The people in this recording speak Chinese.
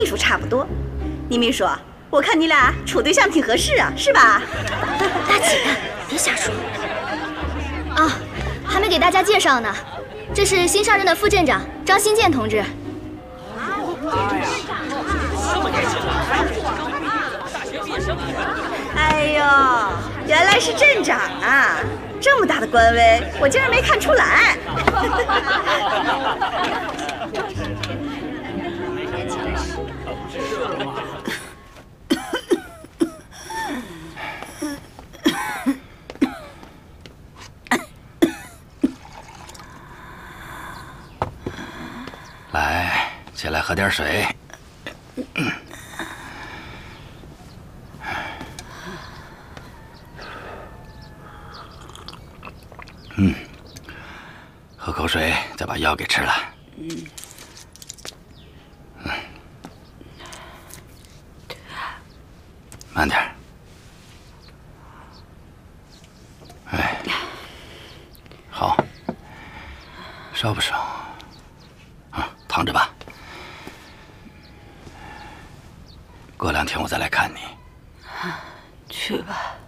秘书差不多。倪秘书，我看你俩处对象挺合适啊，是吧？ 大姐，别瞎说。啊，还没给大家介绍呢，这是新上任的副镇长张新建同志。 哎呦，原来是镇长啊！这么大的官威，我竟然没看出来。 来，起来喝点水。喝口水，再把药给吃了。慢点。哎，好，烧不烧？啊，躺着吧。过2天我再来看你。 去吧。